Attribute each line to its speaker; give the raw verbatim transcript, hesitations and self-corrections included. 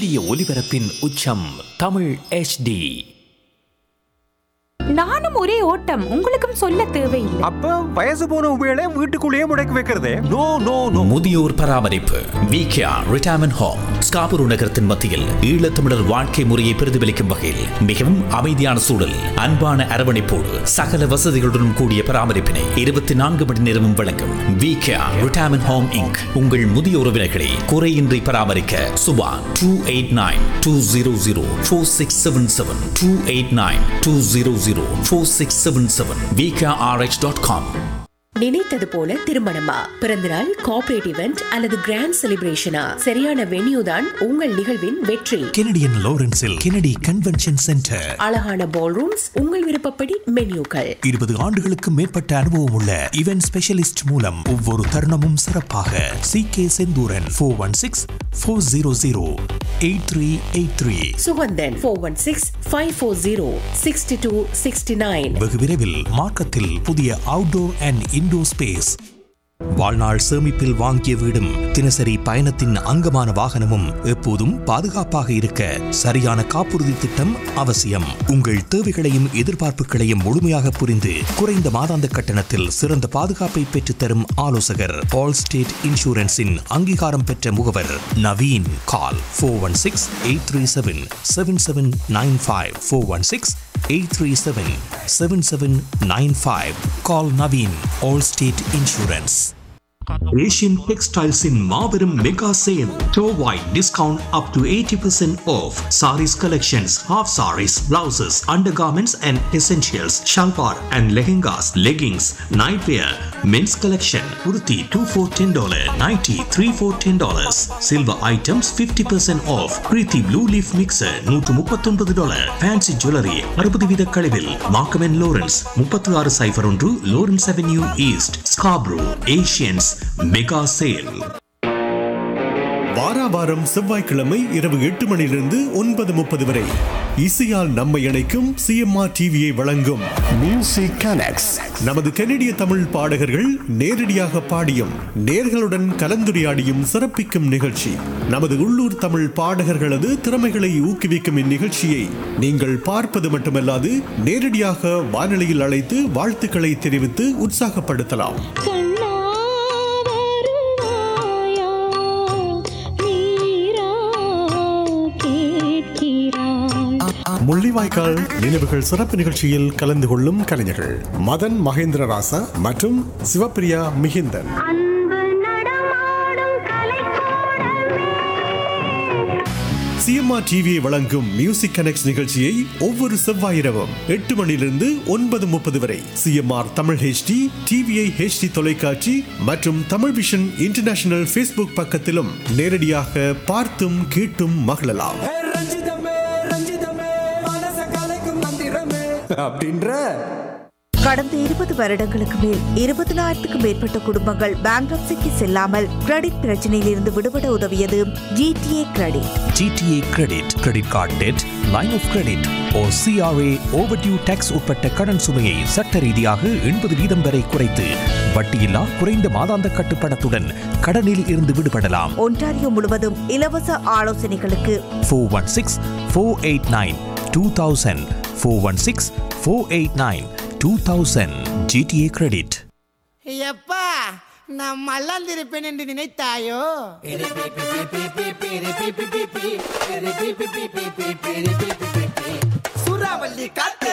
Speaker 1: சூரிய ஒளிபரப்பின் உச்சம் Tamil H D.
Speaker 2: நானும் ஒரே ஓட்டம், உங்களுக்கும் சொல்ல தேவையில்லை.
Speaker 3: அப்ப வயசு போன உபயோக வீட்டுக்குள்ளேயே முடக்கி வைக்கிறதே.
Speaker 1: No no no. முதியோர் பராமரிப்பு விகேஆர் ரிட்டையர்மென்ட் ஹோம் ஸ்காபுரு நகரத்தின் மத்தியில் ஈழத்தமிழர் வாழ்க்கை முறையை பிரதிபலிக்கும் வகையில் மிகவும் அமைதியான சூழல், அன்பான அரவணைப்போடு சகல வசதிகளுடன் கூடிய பராமரிப்பினை இருபத்தி நான்கு மணி நேரமும் வழங்கும் விகேஆர் ரிட்டையர்மென்ட் ஹோம் இன்க். உங்கள் முதிய உறவினர்களை குறையின்றி பராமரிக்க Subha two eight nine two zero zero four six seven seven two eight nine two zero zero four six seven seven v k r h dot com.
Speaker 4: நினைத்தது போல திருமணமா, பிறந்தநாள், கார்ப்பரேட் இவெண்ட் அல்லது grand செலிப்ரேஷனா, சரியான வென்யூ தான் உங்கள் நிகழ்வின் வெற்றி.
Speaker 5: Canadian லாரன்ஸில் Kennedy convention centre.
Speaker 4: அழகான பால் ரூம்ஸ், உங்கள் விருப்பப்படி மென்யூக்கள்.
Speaker 5: இருபது ஆண்டுகளுக்கு மேற்பட்ட அனுபவம் உள்ள இவென்ட் ஸ்பெஷலிஸ்ட் மூலம் ஒவ்வொரு தருணமும் சிறப்பாக. C K Senthuran four one six four zero zero eight three eight three.
Speaker 4: Suganthan four one six five four zero sixty two sixty nine.
Speaker 5: வெகு விரைவில் மார்க்கத்தில் புதிய அவுட்டோர் அண்ட் இன்டோர் ஸ்பேஸ். வாழ்நாள் சேமிப்பில் வாங்கிய வீடும் தினசரி பயணத்தின் அங்கமான வாகனமும் எப்போதும் பாதுகாப்பாக இருக்க சரியான காப்புறுதி திட்டம் அவசியம். உங்கள் தேவைகளையும் எதிர்பார்ப்புகளையும் முழுமையாக புரிந்து குறைந்த மாதாந்த கட்டணத்தில் சிறந்த பாதுகாப்பை பெற்றுத்தரும் ஆலோசகர் ஆல் ஸ்டேட் இன்சூரன்ஸின் அங்கீகாரம் பெற்ற முகவர் Naveen. Call four one six eight three seven seven seven nine five four one six eight three seven seven seven nine five. Call Naveen. All state insurance. Asian Textiles in Marverum Mega Sale. Store-wide discount up to eighty percent off. Saris collections, half saris, blouses, undergarments and essentials, shalwar and lehengas, leggings, nightwear, men's collection, kurti two for ten dollars, nighty three for ten dollars. Silver items fifty percent off. Preeti Blue Leaf Mixer one thirty-nine dollars. Fancy jewelry sixty வீத கழிவில். Markham and Lawrence thirty-six oh one Lawrence Avenue East, Scarborough. Asians mega sale.
Speaker 6: வாராவாரம் செவ்வாய்க்கிழமை இரவு எட்டு மணியிலிருந்து ஒன்பது முப்பது வரை இசையால் நம்மை இணைக்கும் சிஎம்ஆர் டிவியை வழங்கும் மியூசிக் கனெக்ட்ஸ். நமது கனடிய தமிழ் பாடகர்கள் நேரடியாக பாடியும் நேர்களுடன் கலந்துரையாடியும் சிறப்பிக்கும் நிகழ்ச்சி. நமது உள்ளூர் தமிழ் பாடகர்களது திறமைகளை ஊக்குவிக்கும் இந்நிகழ்ச்சியை நீங்கள் பார்ப்பது மட்டுமல்லாது நேரடியாக வானொலியில் அழைத்து வாழ்த்துக்களை தெரிவித்து உற்சாகப்படுத்தலாம். முள்ளிவாய்க்கால் நினைவுகள் சிறப்பு நிகழ்ச்சியில் கலந்து கொள்ளும் கலைஞர்கள் மதன் மகேந்திர ராசா மற்றும் சிவப்பிரியா மிகிந்தன். சிஎம்ஆர் டிவியை வழங்கும் மியூசிக் கனெக்ட்ஸ் நிகழ்ச்சியை ஒவ்வொரு செவ்வாய் இரவும் எட்டு மணியிலிருந்து ஒன்பது முப்பது வரை CMR Tamil HD, TVI HD தொலைக்காட்சி மற்றும் தமிழ் விஷன் இன்டர்நேஷனல் ஃபேஸ்புக் பக்கத்திலும் நேரடியாக பார்த்தும் கேட்டும் மகிழலாம்.
Speaker 7: கடந்த இருபது வருடங்களுக்கு மேல் இருபதினாயிரத்துக்கும் மேற்பட்ட குடும்பங்கள் பேங்க்ரப்சிக்கு செல்லாமல் கிரெடிட் பிரச்சனையில் இருந்து விடுபட உதவியது GTA credit.
Speaker 5: GTA credit credit card dead, line of credit O CRA overdue tax உட்பட்ட கடன் சுமையை சட்ட ரீதியாக எண்பது வீதம் வரை குறைத்து வட்டியில்லா குறைந்த மாதாந்த கட்டுப்பணத்துடன் கடனில் இருந்து விடுபடலாம்.
Speaker 7: ஒன்டாரியோ முழுவதும் இலவச ஆலோசனைகளுக்கு
Speaker 5: four one six four eight nine two thousand four one six four eight nine two thousand. GTA credit.
Speaker 8: எப்பா நான் மல்லாந்திருப்பேன் என்று நினைத்தாயோ?